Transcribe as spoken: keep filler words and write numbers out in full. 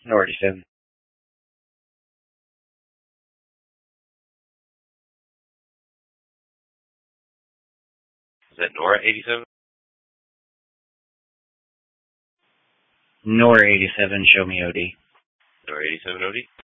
Nora eighty-seven. Is that Nora eighty-seven? Nora eighty-seven, show me O D. Nora eighty-seven O D?